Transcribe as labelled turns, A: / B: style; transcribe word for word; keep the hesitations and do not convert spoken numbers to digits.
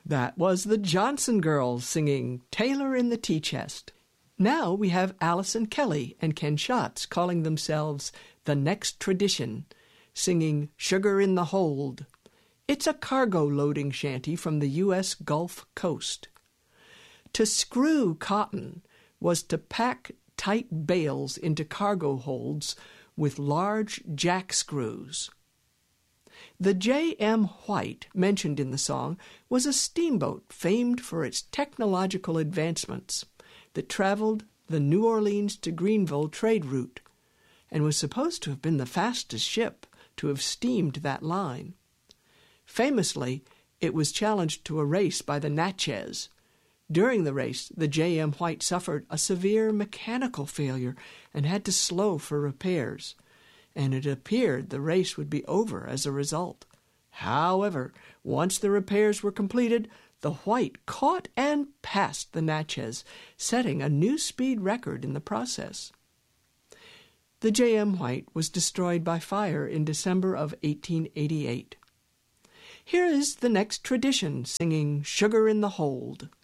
A: That was the Johnson Girls singing Tailor in the Tea Chest. Now we have Allison Kelly and Ken Schatz calling themselves The Next Tradition, singing Sugar in the Hold. It's a cargo loading shanty from the U S Gulf Coast. To screw cotton was to pack tight bales into cargo holds with large jack screws. The J M White, mentioned in the song, was a steamboat famed for its technological advancements that traveled the New Orleans to Greenville trade route and was supposed to have been the fastest ship to have steamed that line. Famously, it was challenged to a race by the Natchez. During the race, the J M White suffered a severe mechanical failure and had to slow for repairs, and it appeared the race would be over as a result. However, once the repairs were completed, the White caught and passed the Natchez, setting a new speed record in the process. The J M White was destroyed by fire in December of eighteen eighty-eight. Here is The Next Tradition singing Sugar in the Hold.